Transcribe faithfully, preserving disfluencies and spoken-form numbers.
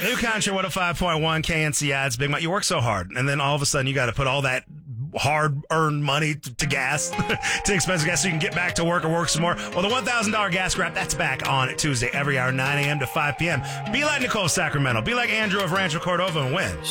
New Country one oh five point one K N C I. It's Big Mike. You work so hard, and then all of a sudden you got to put all that hard-earned money to, to gas, to expensive gas, so you can get back to work or work some more. Well, the one thousand dollars gas grab, that's back on Tuesday every hour, nine a.m. to five p.m. Be like Nicole Sacramento. Be like Andrew of Rancho Cordova and win.